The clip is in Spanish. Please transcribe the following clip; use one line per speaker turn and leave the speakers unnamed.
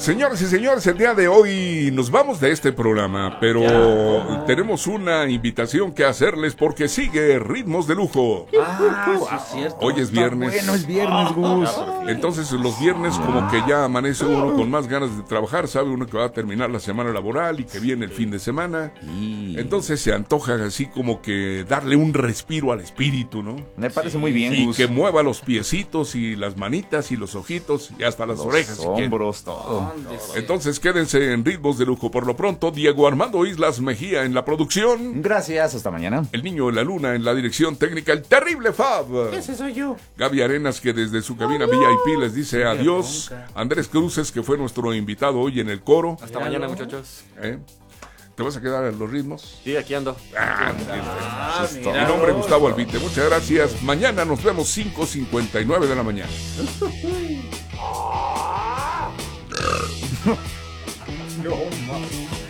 Señoras y señores, el día de hoy nos vamos de este programa, pero tenemos una invitación que hacerles porque sigue Ritmos de Lujo.
Sí, es cierto.
Hoy es viernes.
Bueno, es viernes, Gus.
Entonces los viernes como que ya amanece uno con más ganas de trabajar, sabe uno que va a terminar la semana laboral y que viene el fin de semana. Entonces se antoja así como que darle un respiro al espíritu, ¿no?
Me parece muy bien,
Y
Gus.
que mueva los piecitos y las manitas y los ojitos y hasta las orejas.
Los
si quiere.
hombros, todo.
Entonces quédense en Ritmos de Lujo. Por lo pronto, Diego Armando Islas Mejía en la producción.
Gracias, hasta mañana.
El niño de la luna en la dirección técnica, el terrible Fab.
Ese soy yo.
Gaby Arenas, que desde su cabina VIP les dice adiós. Andrés Cruces, que fue nuestro invitado hoy en el coro.
Hasta mañana, muchachos.
¿Te vas a quedar en los ritmos?
Sí, aquí ando.
Mi nombre es Gustavo Albite. Muchas gracias. Mañana nos vemos 5:59 de la mañana.
No, man.